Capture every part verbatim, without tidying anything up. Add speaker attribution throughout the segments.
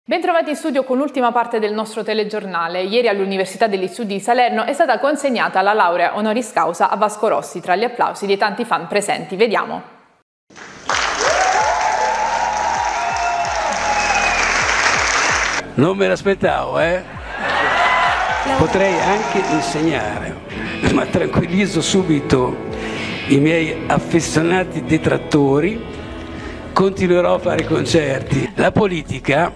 Speaker 1: Bentrovati in studio con l'ultima parte del nostro telegiornale. Ieri all'Università degli Studi di Salerno è stata consegnata la laurea honoris causa a Vasco Rossi tra gli applausi dei tanti fan presenti. Vediamo.
Speaker 2: Non me l'aspettavo, eh? Potrei anche insegnare, ma tranquillizzo subito i miei affezionati detrattori, continuerò a fare concerti. La politica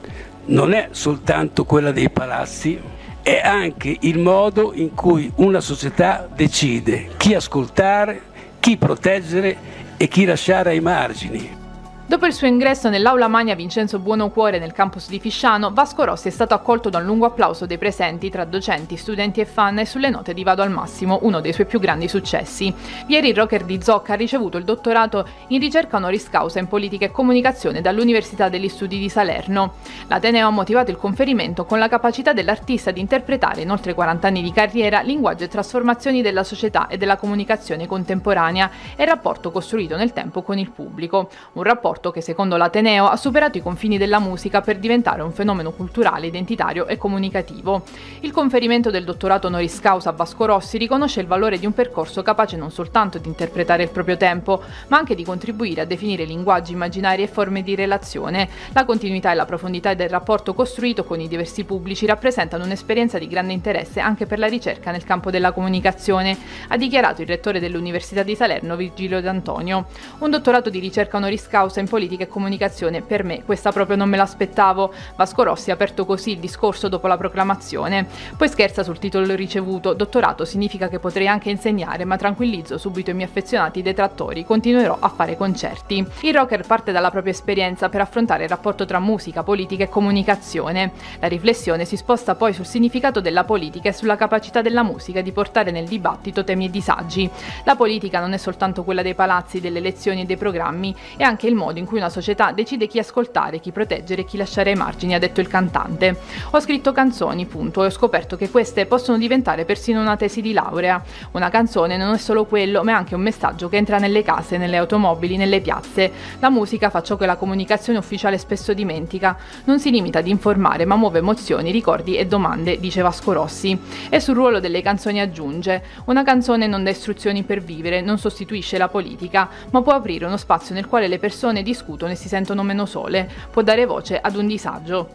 Speaker 2: non è soltanto quella dei palazzi, è anche il modo in cui una società decide chi ascoltare, chi proteggere e chi lasciare ai margini.
Speaker 1: Dopo il suo ingresso nell'aula magna Vincenzo Buonocuore nel campus di Fisciano, Vasco Rossi è stato accolto da un lungo applauso dei presenti tra docenti, studenti e fan e sulle note di Vado al massimo, uno dei suoi più grandi successi. Ieri il rocker di Zocca ha ricevuto il dottorato in ricerca honoris causa in politica e comunicazione dall'Università degli Studi di Salerno. L'Ateneo ha motivato il conferimento con la capacità dell'artista di interpretare in oltre quaranta anni di carriera linguaggio e trasformazioni della società e della comunicazione contemporanea e il rapporto costruito nel tempo con il pubblico. Un rapporto che secondo l'Ateneo ha superato i confini della musica per diventare un fenomeno culturale, identitario e comunicativo. Il conferimento del dottorato honoris causa a Vasco Rossi riconosce il valore di un percorso capace non soltanto di interpretare il proprio tempo, ma anche di contribuire a definire linguaggi immaginari e forme di relazione. La continuità e la profondità del rapporto costruito con i diversi pubblici rappresentano un'esperienza di grande interesse anche per la ricerca nel campo della comunicazione, ha dichiarato il rettore dell'Università di Salerno, Virgilio D'Antonio. Un dottorato di ricerca honoris causa in politica e comunicazione, per me questa proprio non me l'aspettavo. Vasco Rossi ha aperto così il discorso dopo la proclamazione. Poi scherza sul titolo ricevuto: dottorato significa che potrei anche insegnare, ma tranquillizzo subito i miei affezionati detrattori, continuerò a fare concerti. Il rocker parte dalla propria esperienza per affrontare il rapporto tra musica, politica e comunicazione. La riflessione si sposta poi sul significato della politica e sulla capacità della musica di portare nel dibattito temi e disagi. La politica non è soltanto quella dei palazzi, delle elezioni e dei programmi, è anche il modo in cui una società decide chi ascoltare, chi proteggere e chi lasciare ai margini, ha detto il cantante. Ho scritto canzoni, punto, e ho scoperto che queste possono diventare persino una tesi di laurea. Una canzone non è solo quello, ma è anche un messaggio che entra nelle case, nelle automobili, nelle piazze. La musica fa ciò che la comunicazione ufficiale spesso dimentica. Non si limita ad informare, ma muove emozioni, ricordi e domande, dice Vasco Rossi. E sul ruolo delle canzoni aggiunge: una canzone non dà istruzioni per vivere, non sostituisce la politica, ma può aprire uno spazio nel quale le persone discutono e si sentono meno sole, può dare voce ad un disagio.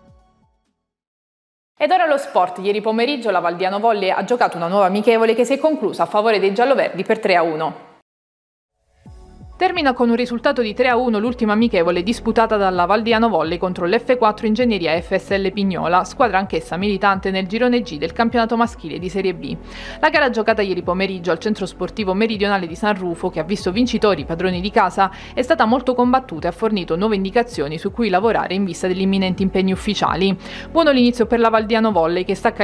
Speaker 1: Ed ora lo sport. Ieri pomeriggio la Valdiano Volley ha giocato una nuova amichevole che si è conclusa a favore dei gialloverdi per tre a uno. Termina con un risultato di tre a uno l'ultima amichevole disputata dalla Valdiano Volley contro l'F quattro Ingegneria F S L Pignola, squadra anch'essa militante nel girone G del campionato maschile di Serie B. La gara giocata ieri pomeriggio al centro sportivo meridionale di San Rufo, che ha visto vincitori i padroni di casa, è stata molto combattuta e ha fornito nuove indicazioni su cui lavorare in vista degli imminenti impegni ufficiali. Buono l'inizio per la Valdiano Volley, che sta